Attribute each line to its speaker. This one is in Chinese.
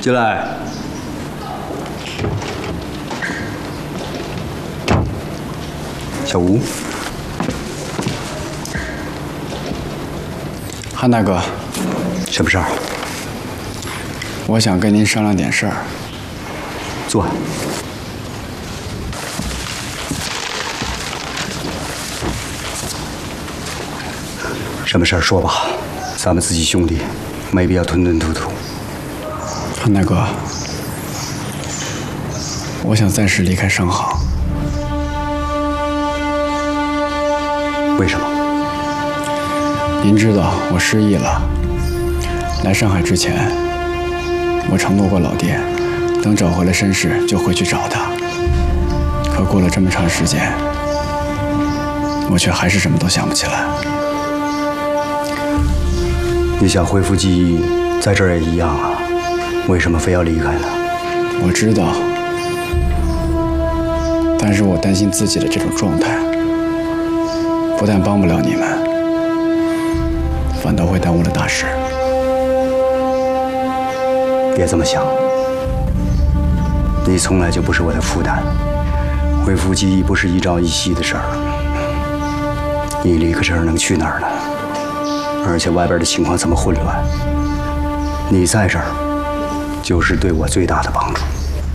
Speaker 1: 进来。小吴，
Speaker 2: 韩大哥，
Speaker 1: 什么事儿？
Speaker 2: 我想跟您商量点事儿。
Speaker 1: 坐。什么事儿说吧，咱们自己兄弟，没必要吞吞吐吐。
Speaker 2: 韩大哥，我想暂时离开商行。
Speaker 1: 为什么？
Speaker 2: 您知道我失忆了。来上海之前，我承诺过老爹，等找回了身世就回去找他。可过了这么长时间，我却还是什么都想不起来。
Speaker 1: 你想恢复记忆，在这儿也一样啊，为什么非要离开呢？
Speaker 2: 我知道，但是我担心自己的这种状态，不但帮不了你们，反倒会耽误了大事。
Speaker 1: 别这么想，你从来就不是我的负担，恢复记忆不是一朝一夕的事儿。你离开这儿能去哪儿呢？而且外边的情况这么混乱，你在这儿就是对我最大的帮助。